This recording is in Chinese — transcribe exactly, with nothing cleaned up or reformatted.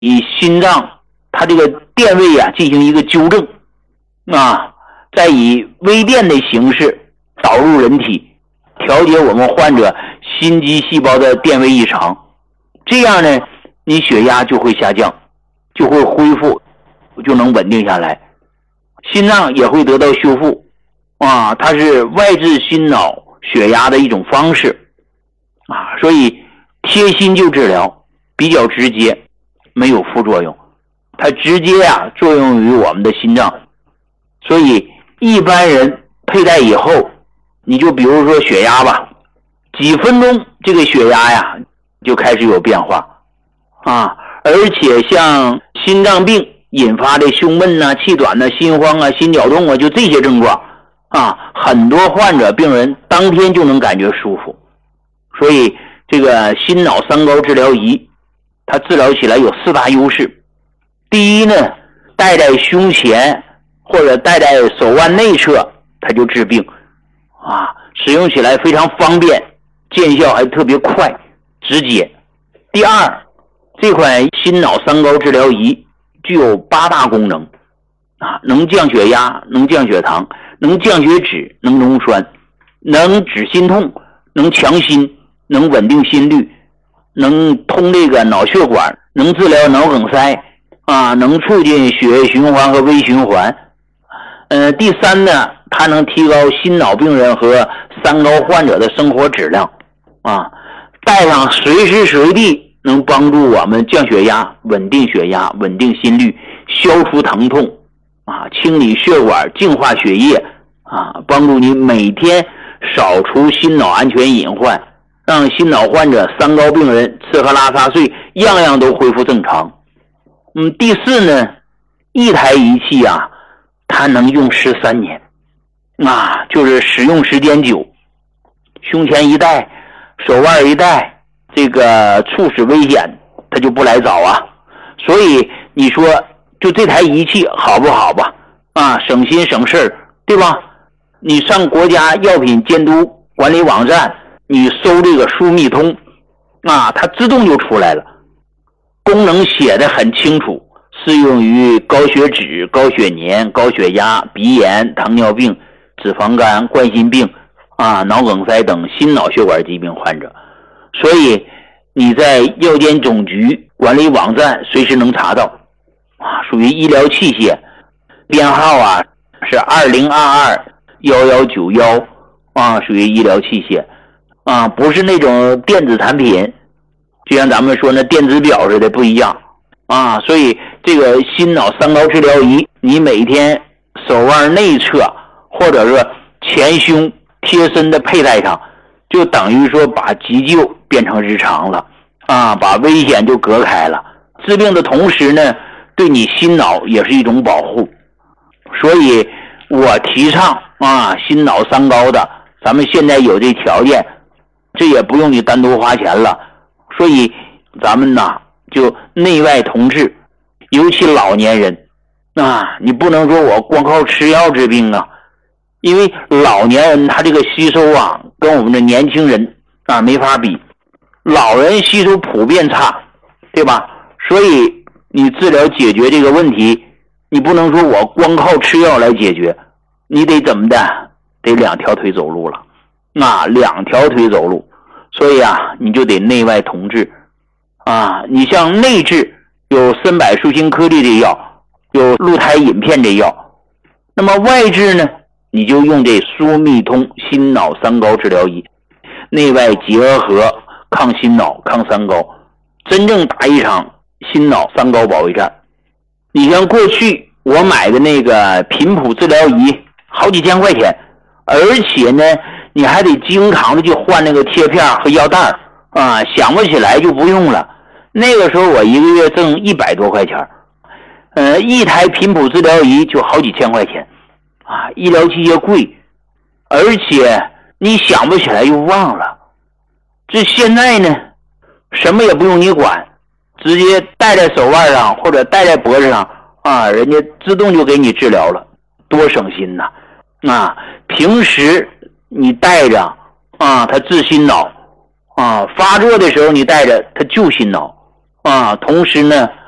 以心脏它这个电位啊进行一个纠正啊，再以微电的形式导入人体，调节我们患者心肌细胞的电位异常，这样呢你血压就会下降，就会恢复，就能稳定下来，心脏也会得到修复啊，它是外治心脑血压的一种方式啊，所以贴心就治疗，比较直接，没有副作用，它直接啊作用于我们的心脏，所以一般人佩戴以后，你就比如说血压吧，几分钟这个血压呀就开始有变化啊，而且像心脏病引发的胸闷呐、气短呐、心慌啊、心绞痛啊，就这些症状啊，很多患者病人当天就能感觉舒服。所以这个心脑三高治疗仪它治疗起来有四大优势。第一呢，戴在胸前或者戴在手腕内侧，它就治病啊，使用起来非常方便，见效还特别快直接。第二，这款心脑三高治疗仪具有八大功能啊，能降血压，能降血糖，能降血脂，能溶栓，能止心痛，能强心，能稳定心率，能通这个脑血管，能治疗脑梗塞啊，能促进血液循环和微循环。呃，第三呢，它能提高心脑病人和三高患者的生活质量啊，戴上随时随地能帮助我们降血压、稳定血压、稳定心率、消除疼痛啊，清理血管、净化血液啊，帮助你每天扫除心脑安全隐患，让心脑患者、三高病人吃喝拉撒睡样样都恢复正常。嗯，第四呢，一台仪器啊，它能用十三年啊，就是使用时间久，胸前一戴，手腕一戴，这个猝死危险它就不来找啊。所以你说就这台仪器好不好吧？啊，省心省事儿，对吧？你上国家药品监督管理网站，你搜这个舒密通啊，它自动就出来了，功能写得很清楚，适用于高血脂、高血粘、高血压、鼻炎、糖尿病、脂肪肝、冠心病啊、脑梗塞等心脑血管疾病患者。所以你在药监总局管理网站随时能查到啊，属于医疗器械，编号啊是二零二二一一九一啊，属于医疗器械啊，不是那种电子产品，就像咱们说那电子表似的不一样啊。所以这个心脑三高治疗仪，你每天手腕内侧或者是前胸贴身的佩戴上，就等于说把急救变成日常了啊，把危险就隔开了。治病的同时呢，对你心脑也是一种保护。所以我提倡啊，心脑三高的，咱们现在有这条件，这也不用你单独花钱了。所以咱们呢就内外同治，尤其老年人啊，你不能说我光靠吃药治病啊，因为老年人他这个吸收啊跟我们的年轻人啊没法比，老人吸收普遍差，对吧？所以你治疗解决这个问题，你不能说我光靠吃药来解决，你得怎么的？得两条腿走路了啊，两条腿走路。所以啊，你就得内外同治啊。你像内治有参柏舒心颗粒的药，有鹿胎饮片这药，那么外治呢，你就用这舒密通心脑三高治疗仪，内外结合，抗心脑抗三高，真正打一场心脑三高保卫战。你像过去我买的那个频谱治疗仪好几千块钱，而且呢你还得经常的去换那个贴片和药袋啊，想不起来就不用了。那个时候我一个月挣一百多块钱，呃，一台频谱治疗仪就好几千块钱啊，医疗器械贵，而且你想不起来就忘了。这现在呢，什么也不用你管，直接戴在手腕上或者戴在脖子上啊，人家自动就给你治疗了，多省心呐！啊，平时你戴着啊，它治心脑啊，发作的时候你戴着它救心脑啊，同时呢